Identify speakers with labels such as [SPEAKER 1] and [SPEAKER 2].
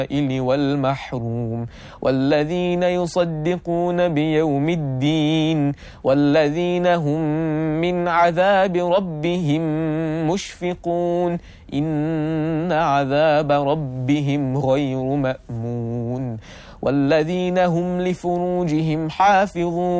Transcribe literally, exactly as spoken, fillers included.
[SPEAKER 1] والمحروم والذين يصدقون بيوم الدين والذين هم من عذاب ربهم مشفقون إن عذاب ربهم غير مأمون والذين هم لفروجهم حافظون